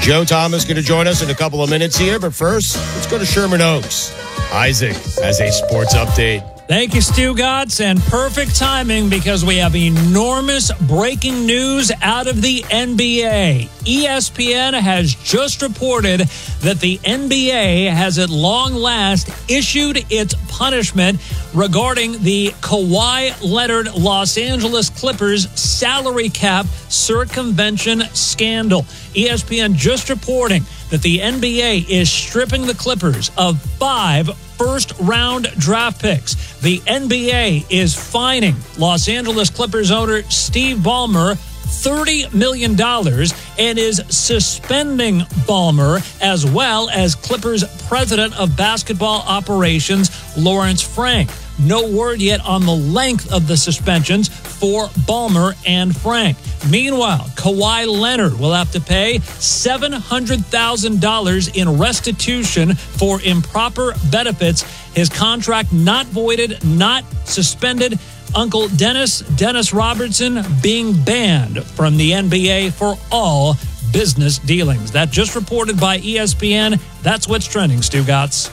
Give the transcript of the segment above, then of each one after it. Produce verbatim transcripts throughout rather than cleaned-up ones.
Joe Thomas going to join us in a couple of minutes here, but first, let's go to Sherman Oaks. Isaac has a sports update. Thank you, Stu Gotts, and perfect timing because we have enormous breaking news out of the N B A. E S P N has just reported that the N B A has at long last issued its punishment regarding the Kawhi Leonard Los Angeles Clippers salary cap circumvention scandal. E S P N just reporting that the N B A is stripping the Clippers of five first-round draft picks. The N B A is fining Los Angeles Clippers owner Steve Ballmer thirty million dollars and is suspending Ballmer as well as Clippers president of basketball operations Lawrence Frank. No word yet on the length of the suspensions for Ballmer and Frank. Meanwhile, Kawhi Leonard will have to pay seven hundred thousand dollars in restitution for improper benefits. His contract not voided, not suspended. Uncle Dennis, Dennis Robertson, being banned from the N B A for all business dealings. That just reported by E S P N. That's what's trending, Stu Gotts.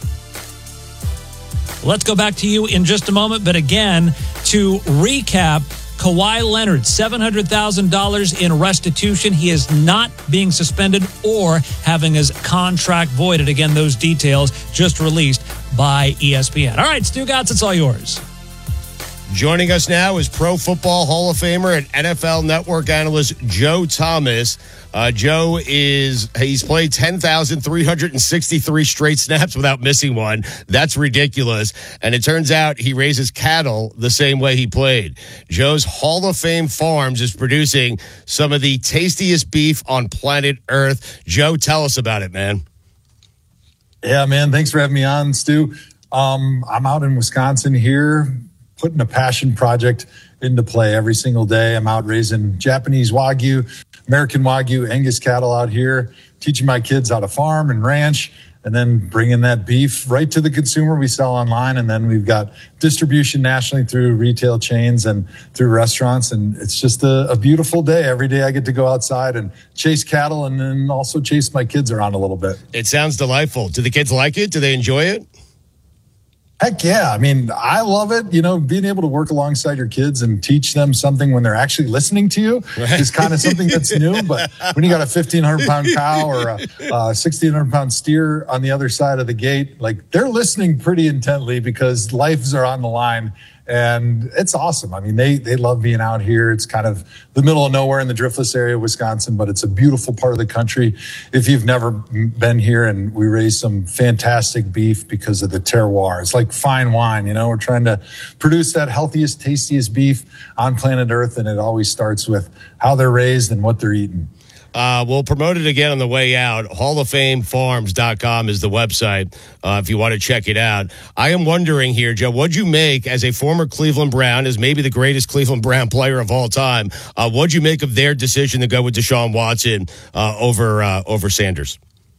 Let's go back to you in just a moment. But again, to recap, Kawhi Leonard, seven hundred thousand dollars in restitution. He is not being suspended or having his contract voided. Again, those details just released by E S P N. All right, Stu Gotts, it's all yours. Joining us now is Pro Football Hall of Famer and N F L Network analyst Joe Thomas. Uh, Joe is, he's played ten thousand three hundred sixty-three straight snaps without missing one. That's ridiculous. And it turns out he raises cattle the same way he played. Joe's Hall of Fame Farms is producing some of the tastiest beef on planet Earth. Joe, tell us about it, man. Yeah, man. Thanks for having me on, Stu. Um, I'm out in Wisconsin here, putting a passion project into play every single day. I'm out raising Japanese Wagyu, American Wagyu, Angus cattle out here, teaching my kids how to farm and ranch, and then bringing that beef right to the consumer. We sell online, and then we've got distribution nationally through retail chains and through restaurants. And it's just a, a beautiful day. Every day I get to go outside and chase cattle and then also chase my kids around a little bit. It sounds delightful. Do the kids like it? Do they enjoy it? Heck yeah. I mean, I love it. You know, being able to work alongside your kids and teach them something when they're actually listening to you right. is kind of something that's new. But when you got a fifteen hundred pound cow or a, a sixteen hundred pound steer on the other side of the gate, like they're listening pretty intently because lives are on the line. And it's awesome. I mean, they they love being out here. It's kind of the middle of nowhere in the Driftless area of Wisconsin, but it's a beautiful part of the country. If you've never been here, and we raise some fantastic beef because of the terroir. It's like fine wine, you know. We're trying to produce that healthiest, tastiest beef on planet Earth, and it always starts with how they're raised and what they're eating. Uh, we'll promote it again on the way out. hall of fame farms dot com is the website uh, if you want to check it out. I am wondering here, Joe, what'd you make as a former Cleveland Brown, as maybe the greatest Cleveland Brown player of all time? Uh, what'd you make of their decision to go with Deshaun Watson uh, over uh, over Sanders?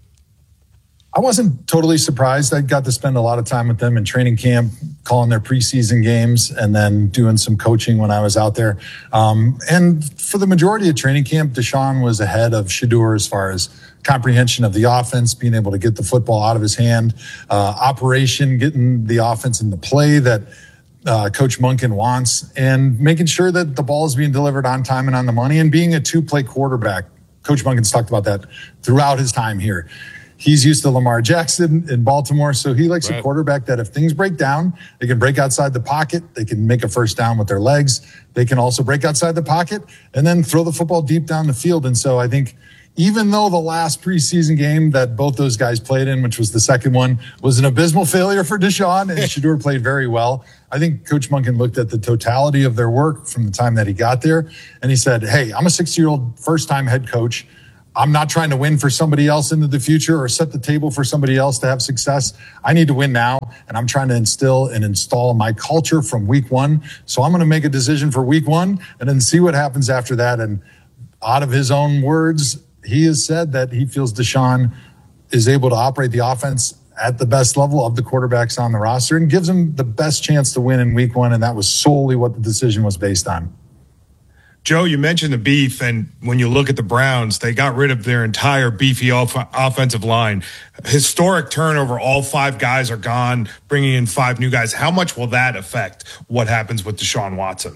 I wasn't totally surprised. I got to spend a lot of time with them in training camp, calling their preseason games, and then doing some coaching when I was out there. Um, and for the majority of training camp, Deshaun was ahead of Shedeur as far as comprehension of the offense, being able to get the football out of his hand, uh, operation, getting the offense in the play that uh, Coach Monken wants, and making sure that the ball is being delivered on time and on the money, and being a two-play quarterback. Coach Monken's talked about that throughout his time here. He's used to Lamar Jackson in Baltimore, so he likes right. a quarterback that if things break down, they can break outside the pocket, they can make a first down with their legs, they can also break outside the pocket, and then throw the football deep down the field. And so I think even though the last preseason game that both those guys played in, which was the second one, was an abysmal failure for Deshaun, and Shedeur played very well, I think Coach Monken looked at the totality of their work from the time that he got there, and he said, hey, I'm a sixty-year-old first-time head coach. I'm not trying to win for somebody else into the future or set the table for somebody else to have success. I need to win now, and I'm trying to instill and install my culture from week one. So I'm going to make a decision for week one and then see what happens after that. And out of his own words, he has said that he feels Deshaun is able to operate the offense at the best level of the quarterbacks on the roster and gives him the best chance to win in week one. And that was solely what the decision was based on. Joe, you mentioned the beef, and when you look at the Browns, they got rid of their entire beefy off- offensive line. Historic turnover, all five guys are gone, bringing in five new guys. How much will that affect what happens with Deshaun Watson?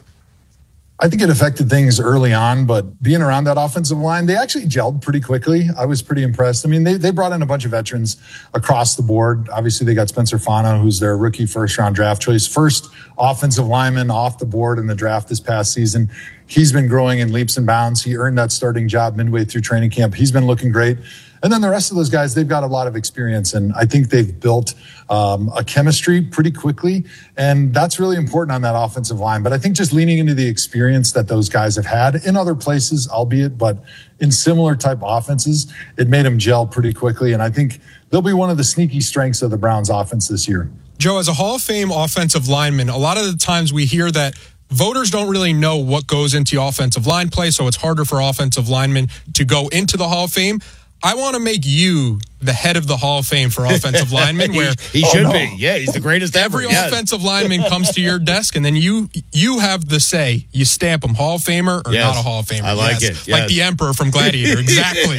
I think it affected things early on, but being around that offensive line, they actually gelled pretty quickly. I was pretty impressed. I mean, they, they brought in a bunch of veterans across the board. Obviously, they got Spencer Fano, who's their rookie first-round draft choice, first offensive lineman off the board in the draft this past season. He's been growing in leaps and bounds. He earned that starting job midway through training camp. He's been looking great. And then the rest of those guys, they've got a lot of experience, and I think they've built um, a chemistry pretty quickly, and that's really important on that offensive line. But I think just leaning into the experience that those guys have had in other places, albeit, but in similar type offenses, it made them gel pretty quickly, and I think they'll be one of the sneaky strengths of the Browns offense this year. Joe, as a Hall of Fame offensive lineman, a lot of the times we hear that voters don't really know what goes into offensive line play, so it's harder for offensive linemen to go into the Hall of Fame. I want to make you the head of the Hall of Fame for offensive linemen. Where he, he should oh, no. be. Yeah, he's the greatest ever. Every yes. offensive lineman comes to your desk, and then you you have the say. You stamp him Hall of Famer or yes. not a Hall of Famer. I like yes. it. Yes. Like the Emperor from Gladiator. Exactly.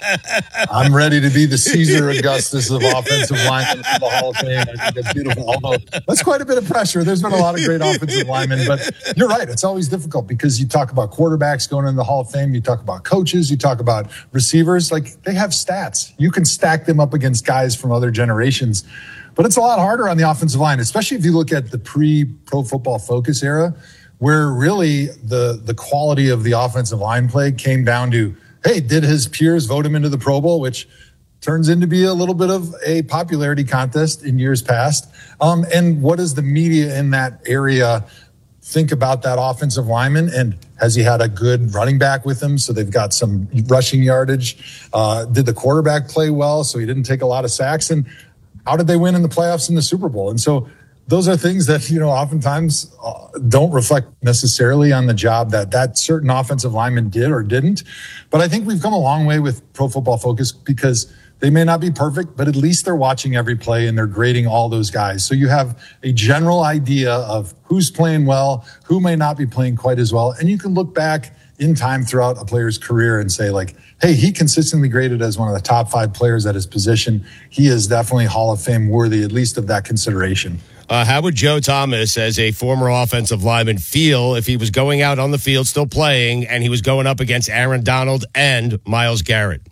I'm ready to be the Caesar Augustus of offensive linemen for the Hall of Fame. I think that's beautiful. Although that's quite a bit of pressure. There's been a lot of great offensive linemen, but you're right. It's always difficult because you talk about quarterbacks going in the Hall of Fame. You talk about coaches. You talk about receivers. Like, they have stats. You can stack them up against guys from other generations, but it's a lot harder on the offensive line, especially if you look at the pre-Pro Football Focus era, where really the the quality of the offensive line play came down to, hey, did his peers vote him into the Pro Bowl, which turns into be a little bit of a popularity contest in years past. Um, and what does the media in that area think about that offensive lineman? And has he had a good running back with him? So they've got some rushing yardage. Uh, did the quarterback play well? So he didn't take a lot of sacks. And how did they win in the playoffs in the Super Bowl? And so those are things that, you know, oftentimes uh, don't reflect necessarily on the job that that certain offensive lineman did or didn't. But I think we've come a long way with Pro Football Focus because they may not be perfect, but at least they're watching every play and they're grading all those guys. So you have a general idea of who's playing well, who may not be playing quite as well. And you can look back in time throughout a player's career and say, like, hey, he consistently graded as one of the top five players at his position. He is definitely Hall of Fame worthy, at least of that consideration. Uh, how would Joe Thomas, as a former offensive lineman, feel if he was going out on the field, still playing, and he was going up against Aaron Donald and Myles Garrett?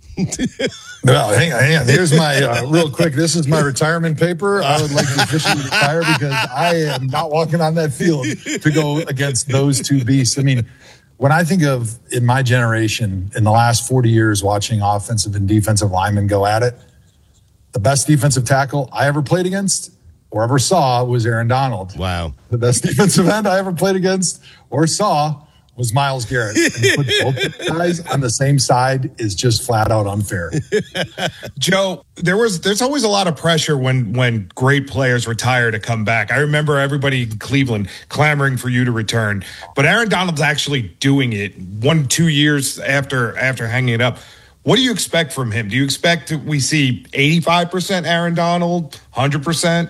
Well, hang on, hang on. Here's my, uh, real quick, this is my retirement paper. I would like to officially retire because I am not walking on that field to go against those two beasts. I mean, when I think of, in my generation, in the last forty years, watching offensive and defensive linemen go at it, the best defensive tackle I ever played against or ever saw was Aaron Donald. Wow. The best defensive end I ever played against or saw was Myles Garrett. And to put both guys on the same side is just flat out unfair. Joe, there was there's always a lot of pressure when when great players retire to come back. I remember everybody in Cleveland clamoring for you to return, but Aaron Donald's actually doing it one two years after after hanging it up. What do you expect from him? Do you expect that we see eighty-five percent Aaron Donald, one hundred percent?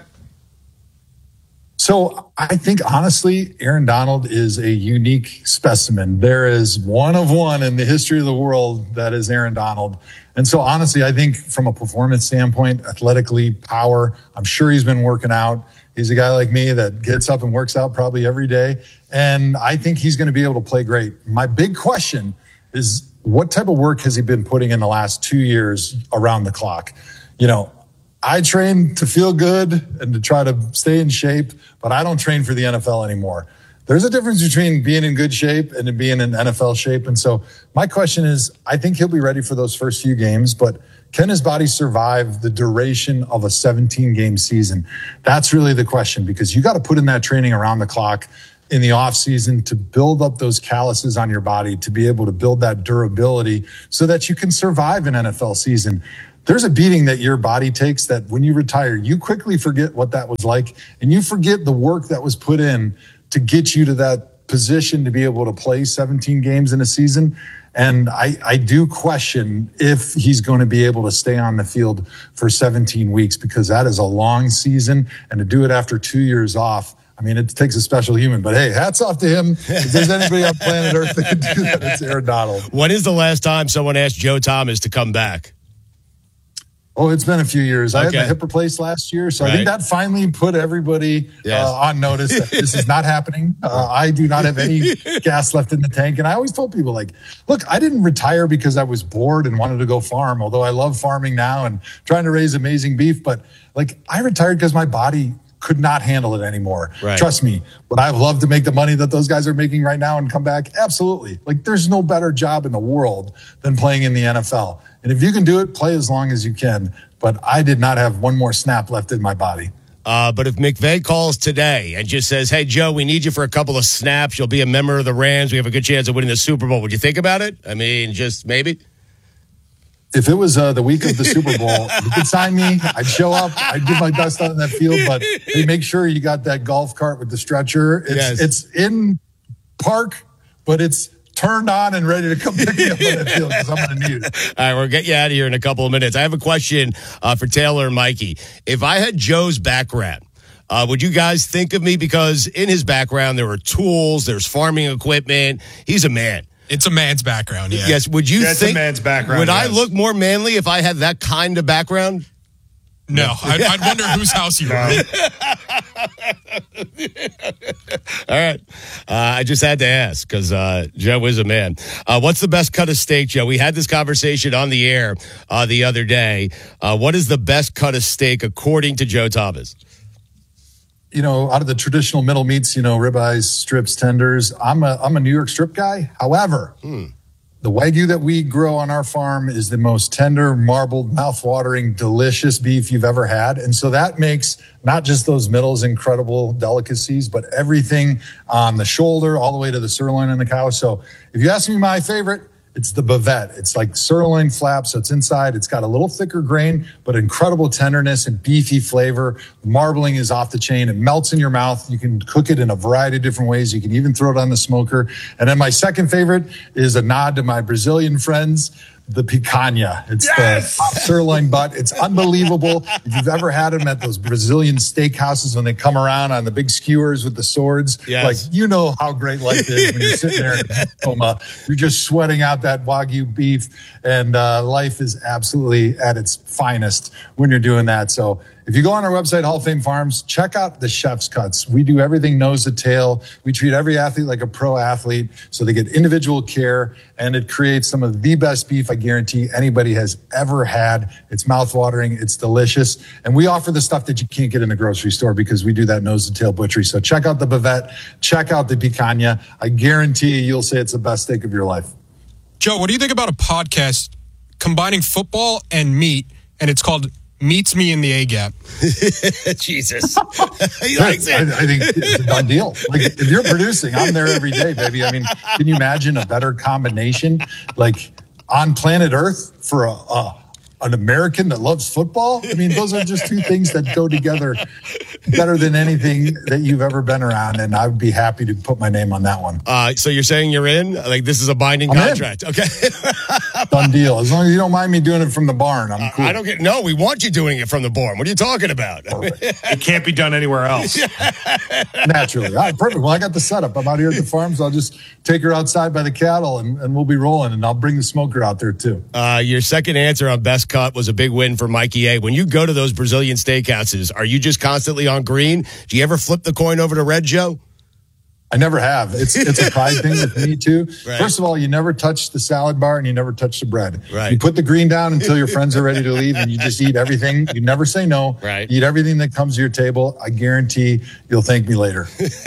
So I think, honestly, Aaron Donald is a unique specimen. There is one of one in the history of the world that is Aaron Donald. And so, honestly, I think from a performance standpoint, athletically, power, I'm sure he's been working out. He's a guy like me that gets up and works out probably every day. And I think he's going to be able to play great. My big question is, what type of work has he been putting in the last two years around the clock? You know, I train to feel good and to try to stay in shape, but I don't train for the N F L anymore. There's a difference between being in good shape and being in N F L shape. And so my question is, I think he'll be ready for those first few games, but can his body survive the duration of a seventeen game season? That's really the question, because you got to put in that training around the clock in the off season to build up those calluses on your body, to be able to build that durability so that you can survive an N F L season. There's a beating that your body takes that when you retire, you quickly forget what that was like, and you forget the work that was put in to get you to that position to be able to play seventeen games in a season. And I, I do question if he's going to be able to stay on the field for seventeen weeks, because that is a long season. And to do it after two years off, I mean, it takes a special human, but hey, hats off to him. If there's anybody on planet Earth that can do that, it's Aaron Donald. When is the last time someone asked Joe Thomas to come back? Oh, it's been a few years. Okay. I had my hip replaced last year, so right. I think that finally put everybody yes. uh, on notice that this is not happening. Uh, I do not have any gas left in the tank. And I always told people, like, look, I didn't retire because I was bored and wanted to go farm, although I love farming now and trying to raise amazing beef. But, like, I retired because my body could not handle it anymore. Right. Trust me, would I love to make the money that those guys are making right now and come back? Absolutely. Like, there's no better job in the world than playing in the N F L. And if you can do it, play as long as you can. But I did not have one more snap left in my body. Uh, but if McVay calls today and just says, hey, Joe, we need you for a couple of snaps, you'll be a member of the Rams, we have a good chance of winning the Super Bowl, would you think about it? I mean, just maybe? If it was uh, the week of the Super Bowl, you could sign me. I'd show up. I'd do my best out in that field. But hey, make sure you got that golf cart with the stretcher. It's, yes. it's in park, but it's turned on and ready to come pick me up on that field because I'm going to need it. All right, we'll get you out of here in a couple of minutes. I have a question uh, for Taylor and Mikey. If I had Joe's background, uh, would you guys think of me? Because in his background, there were tools, there's farming equipment. He's a man. It's a man's background, yeah. Yes, would you yeah, it's think? a man's background. Would yes. I look more manly if I had that kind of background? No, I'd, I'd wonder whose house you were in. All right. Uh, I just had to ask because uh, Joe is a man. Uh, what's the best cut of steak, Joe? We had this conversation on the air uh, the other day. Uh, what is the best cut of steak according to Joe Thomas? You know, out of the traditional middle meats, you know, ribeyes, strips, tenders, I'm a I'm a New York strip guy. However, hmm. the Wagyu that we grow on our farm is the most tender, marbled, mouth-watering, delicious beef you've ever had. And so that makes not just those middles incredible delicacies, but everything on the shoulder all the way to the sirloin and the cow. So if you ask me my favorite, it's the bavette. It's like sirloin flap, so it's inside. It's got a little thicker grain, but incredible tenderness and beefy flavor. The marbling is off the chain. It melts in your mouth. You can cook it in a variety of different ways. You can even throw it on the smoker. And then my second favorite is a nod to my Brazilian friends, the picanha. It's yes! the top sirloin butt. It's unbelievable. If you've ever had them at those Brazilian steakhouses when they come around on the big skewers with the swords, yes. like, you know how great life is when you're sitting there in Tacoma. You're just sweating out that Wagyu beef, and uh, life is absolutely at its finest when you're doing that. So if you go on our website, Hall of Fame Farms, check out the chef's cuts. We do everything nose to tail. We treat every athlete like a pro athlete, so they get individual care, and it creates some of the best beef I guarantee anybody has ever had. It's mouth-watering. It's delicious. And we offer the stuff that you can't get in the grocery store because we do that nose to tail butchery. So check out the bavette. Check out the picanha. I guarantee you, you'll say it's the best steak of your life. Joe, what do you think about a podcast combining football and meat, and it's called Meets Me in the A-Gap? Jesus. He likes it. I, I think it's a done deal. Like, if you're producing, I'm there every day, baby. I mean, can you imagine a better combination? Like, on planet Earth for a, a an American that loves football? I mean, those are just two things that go together better than anything that you've ever been around, and I would be happy to put my name on that one. Uh, so you're saying you're in? Like, this is a binding I'm contract. In. Okay. Done deal. As long as you don't mind me doing it from the barn, I'm cool. Uh, I don't get, no, we want you doing it from the barn. What are you talking about? It can't be done anywhere else. Naturally. All right, perfect. Well, I got the setup. I'm out here at the farm, so I'll just take her outside by the cattle, and, and we'll be rolling, and I'll bring the smoker out there, too. Uh, your second answer on best cut was a big win for Mikey A. When you go to those Brazilian steakhouses, are you just constantly on green? Do you ever flip the coin over to red, Joe? I never have. It's it's a pride thing with me, too. Right. First of all, you never touch the salad bar and you never touch the bread. Right. You put the green down until your friends are ready to leave, and you just eat everything. You never say no. Right. You eat everything that comes to your table. I guarantee you'll thank me later.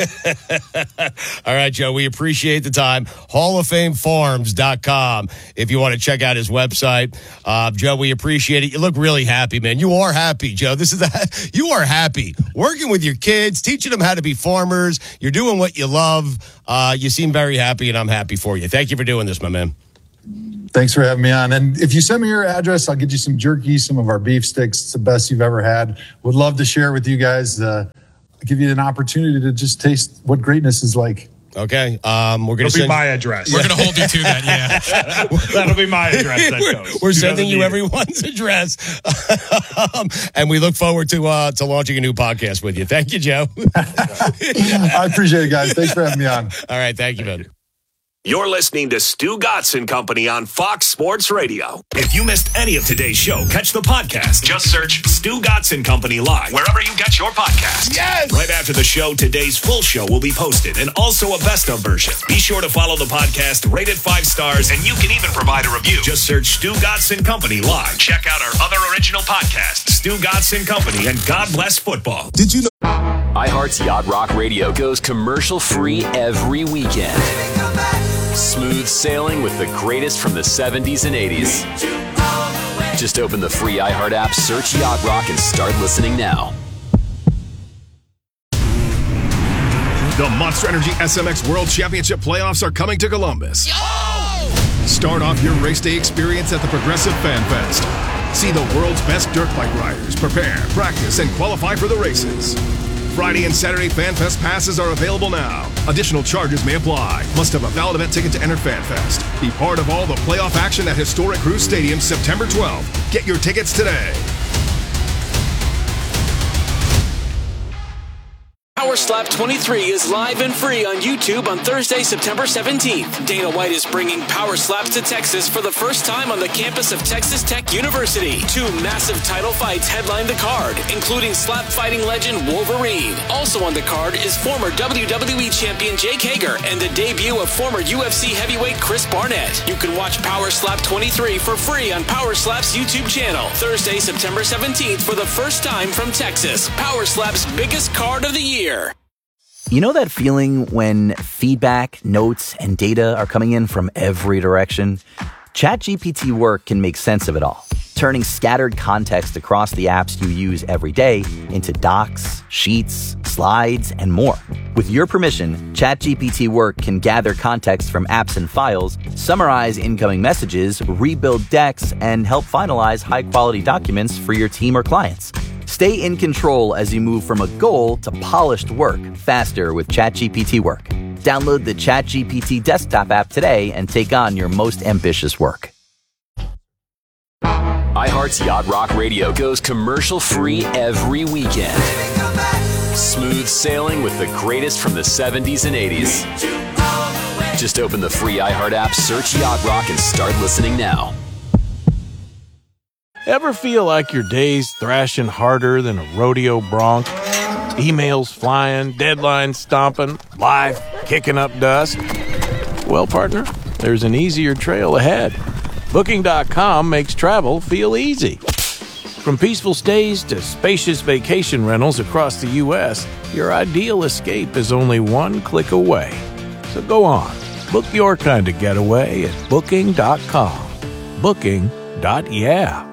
All right, Joe, we appreciate the time. hall of fame farms dot com if you want to check out his website. Uh, Joe, we appreciate it. You look really happy, man. You are happy, Joe. This is a, you are happy. Working with your kids, teaching them how to be farmers. You're doing what you love. Uh, you seem very happy, and I'm happy for you. Thank you for doing this, my man. Thanks for having me on. And if you send me your address, I'll get you some jerky, some of our beef sticks. It's the best you've ever had. Would love to share with you guys. Uh, give you an opportunity to just taste what greatness is like. Okay. Um, we're going to It'll send be my address. We're going to hold you to that, yeah. That'll be my address. That we're, goes. we're Who sending doesn't you need it? everyone's address. um, and we look forward to uh, to launching a new podcast with you. Thank you, Joe. I appreciate it, guys. Thanks for having me on. All right. Thank you, man. You're listening to Stu Gatz and Company on Fox Sports Radio. If you missed any of today's show, catch the podcast. Just search Stu Gatz and Company Live wherever you get your podcasts. Yes! Right after the show, today's full show will be posted and also a best of version. Be sure to follow the podcast, rate it five stars, and you can even provide a review. Just search Stu Gatz and Company Live. Check out our other original podcasts, Stu Gatz and Company and God Bless Football. Did you know? iHeart's Yacht Rock Radio goes commercial free every weekend. Smooth sailing with the greatest from the seventies and eighties. Just open the free iHeart app, search Yacht Rock, and start listening now. The Monster Energy S M X World Championship playoffs are coming to Columbus. Start off your race day experience at the Progressive Fan Fest. See the world's best dirt bike riders prepare, practice, and qualify for the races. Friday and Saturday Fan Fest passes are available now. Additional charges may apply. Must have a valid event ticket to enter Fan Fest. Be part of all the playoff action at historic Cruise Stadium September twelfth. Get your tickets today. Power Slap twenty-three is live and free on YouTube on Thursday, September seventeenth. Dana White is bringing Power Slaps to Texas for the first time on the campus of Texas Tech University. Two massive title fights headline the card, including slap fighting legend Wolverine. Also on the card is former W W E champion Jake Hager and the debut of former U F C heavyweight Chris Barnett. You can watch Power Slap twenty-three for free on Power Slap's YouTube channel. Thursday, September seventeenth for the first time from Texas. Power Slap's biggest card of the year. You know that feeling when feedback, notes, and data are coming in from every direction? ChatGPT Work can make sense of it all, turning scattered context across the apps you use every day into docs, sheets, slides, and more. With your permission, ChatGPT Work can gather context from apps and files, summarize incoming messages, rebuild decks, and help finalize high-quality documents for your team or clients. Stay in control as you move from a goal to polished work faster with ChatGPT Work. Download the ChatGPT desktop app today and take on your most ambitious work. iHeart's Yacht Rock Radio goes commercial free every weekend. Smooth sailing with the greatest from the seventies and eighties. Just open the free iHeart app, search Yacht Rock, and start listening now. Ever feel like your day's thrashing harder than a rodeo bronc? Emails flying, deadlines stomping, life kicking up dust? Well, partner, there's an easier trail ahead. Booking dot com makes travel feel easy. From peaceful stays to spacious vacation rentals across the U S, your ideal escape is only one click away. So go on, book your kind of getaway at Booking dot com. Booking. Yeah.